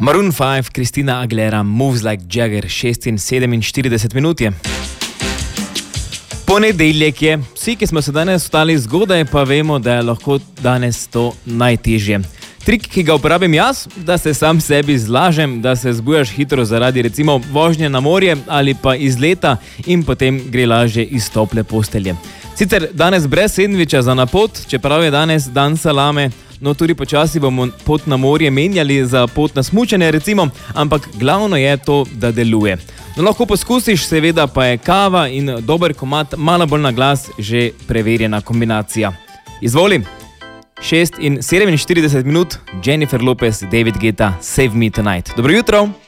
Maroon 5, Christina Aguilera, Moves Like Jagger, 46 minut je. Ponedeljek je. Vsi, ki smo se danes vstali zgodaj, pa vemo, da je lahko danes to najtežje. Trik, ki ga uporabim jaz, da se sam sebi zlažem, da se zbujaš hitro zaradi recimo vožnje na morje ali pa izleta in potem gre lažje iz tople postelje. Sicer danes brez sendviča za na pot, čeprav je danes dan salame, no tudi počasi bomo pot na morje menjali za pot na smučanje recimo, ampak glavno je to, da deluje. No, lahko poskusiš, seveda pa je kava in dober komad malo bolj na glas že preverjena kombinacija. Izvoli! 6 in 47 minut, Jennifer Lopez, David Guetta, Save Me Tonight. Dobro jutro!